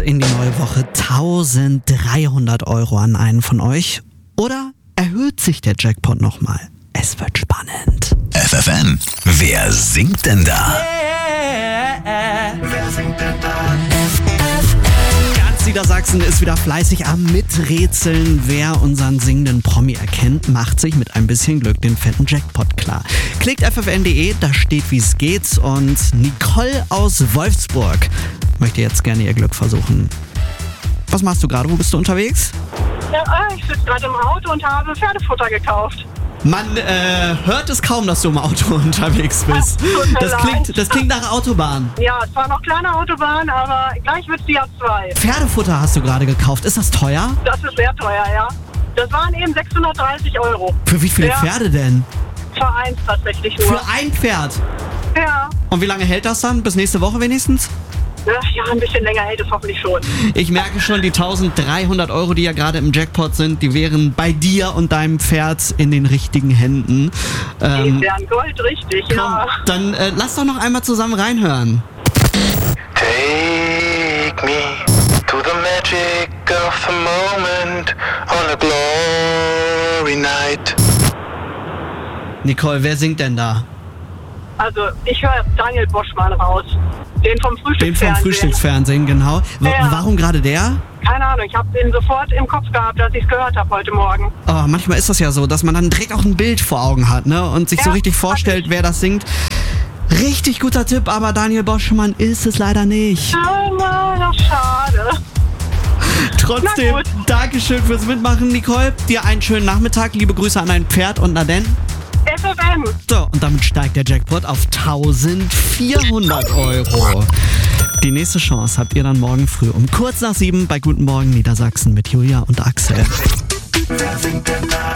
In die neue Woche 1300 Euro an einen von euch. Oder erhöht sich der Jackpot nochmal? Es wird spannend. FFN, wer singt denn da? Wer singt denn da? Ganz Niedersachsen ist wieder fleißig am Miträtseln. Wer unseren singenden Promi erkennt, macht sich mit ein bisschen Glück den fetten Jackpot klar. Klickt ffn.de, da steht, wie es geht. Und Nicole aus Wolfsburg möchte jetzt gerne ihr Glück versuchen. Was machst du gerade? Wo bist du unterwegs? Ja, ich sitze gerade im Auto und habe Pferdefutter gekauft. Man hört es kaum, dass du im Auto unterwegs bist. Das klingt nach Autobahn. Ja, es war noch kleine Autobahn, aber gleich wird es die A2. Pferdefutter hast du gerade gekauft. Ist das teuer? Das ist sehr teuer, ja. Das waren eben 630 Euro. Für wie viele Pferde denn? Für eins tatsächlich nur. Für ein Pferd? Ja. Und wie lange hält das dann? Bis nächste Woche wenigstens? Ja, ein bisschen länger hält es hoffentlich schon. Ich merke schon, die 1300 Euro, die ja gerade im Jackpot sind, die wären bei dir und deinem Pferd in den richtigen Händen. Die wären Gold, richtig, komm, ja. Dann lass doch noch einmal zusammen reinhören. Take me to the magic of a moment on a glory night. Nicole, wer singt denn da? Also, ich höre Daniel Boschmann raus. Den vom Frühstücksfernsehen. Den vom Frühstücksfernsehen, genau. Warum gerade der? Keine Ahnung, ich habe den sofort im Kopf gehabt, als ich es gehört habe heute Morgen. Oh, manchmal ist das ja so, dass man dann direkt auch ein Bild vor Augen hat, ne? Und sich so richtig vorstellt, wer das singt. Richtig guter Tipp, aber Daniel Boschmann ist es leider nicht. Ja, schade. Trotzdem, Dankeschön fürs Mitmachen, Nicole. Dir einen schönen Nachmittag. Liebe Grüße an dein Pferd und Naden. FFN. So, und damit steigt der Jackpot auf 1400 Euro. Die nächste Chance habt ihr dann morgen früh um kurz nach 7 bei Guten Morgen Niedersachsen mit Julia und Axel. Wer singt denn da?